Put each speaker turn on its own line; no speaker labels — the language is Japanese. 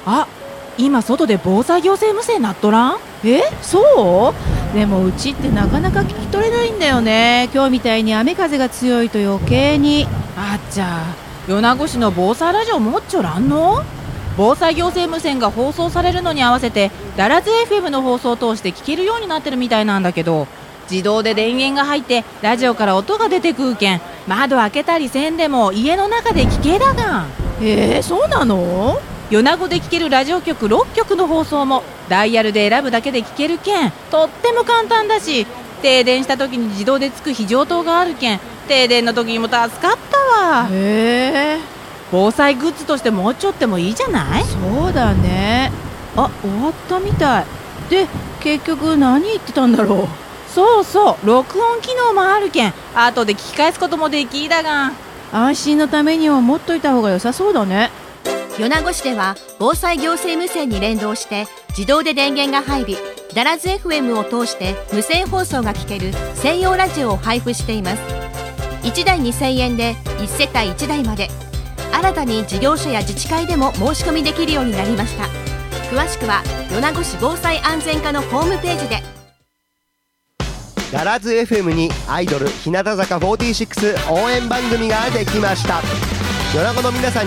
あ、今外で防災行政無線なっとらん？
そうでもうちってなかなか聞き取れないんだよね。今日みたいに雨風が強いと余計に。
あっちゃ、米子市の防災ラジオ持っちょらんの？防災行政無線が放送されるのに合わせてダラズ FM の放送を通して聞けるようになってるみたいなんだけど、自動で電源が入ってラジオから音が出てくるけん、窓開けたりせんでも家の中で聞けだがん。
そうなの？
米子で聞けるラジオ局6局の放送もダイヤルで選ぶだけで聞けるけん、とっても簡単だし、停電した時に自動でつく非常灯があるけん、停電の時にも助かったわ。防災グッズとして持っちょってもいいじゃない？
そうだね。あ、終わったみたいで、結局何言ってたんだろう。
そうそう、録音機能もあるけん後で聞き返すこともできだがん。
安心のためには持っといた方が良さそうだね。
米子市では防災行政無線に連動して自動で電源が入り、ダラズ FM を通して無線放送が聞ける専用ラジオを配布しています。1台2000円で1世帯1台まで。新たに事業者や自治会でも申し込みできるようになりました。詳しくは米子市防災安全課のホームページで。
ダラズ FM にアイドル日向坂46応援番組ができました。米子の皆さん